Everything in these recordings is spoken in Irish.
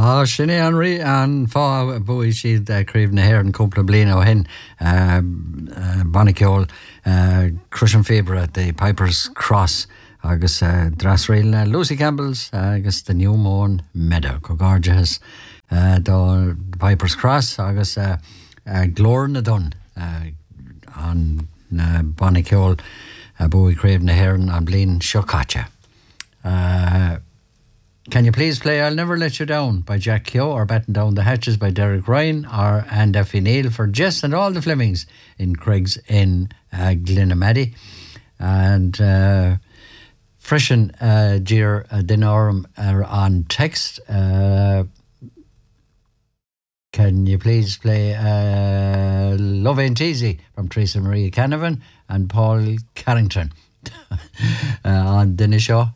Sinné Henry an fá buí siad críomh na hhéir an cúpla bliana ó hen Bannaceol Crushing Febre the Piper's Cross agus drasrail Lucy Campbell's agus the New Mourne Meadow go gáirdeas do Piper's Cross agus glór na dun an Bannaceol buí críomh na hhéir an blian seo caite. Can you please play I'll Never Let You Down by Jack Keogh or Batten Down the Hatches by Derek Ryan and Effie Neal for Jess and all the Flemings in Craig's in Glenamaddy. And freshen Jeer Dinorum on text. Can you please play Love Ain't Easy from Teresa Marie Canavan and Paul Carrington on Dinner Show.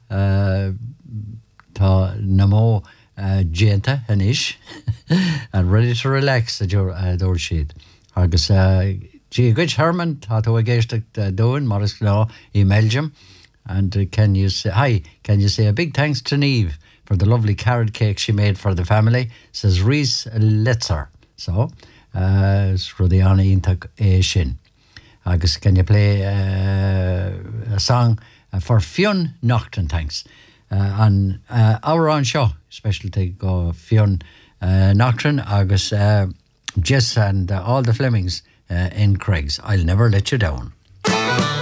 Tá namo Jenta and ish and ready to relax the door sheet. Agus G. Gwitch Herman tá tú a géiste doing Morris Law in Belgium. And can you say a big thanks to Neve for the lovely carrot cake she made for the family, says Reese Letzer. So Rudiana Intak Shin. Agus can you play a song for Fionn Nocturne, thanks. On our own show, special take go Fionn Nocturne, agus Jess and all the Flemings in Craig's I'll Never Let You Down.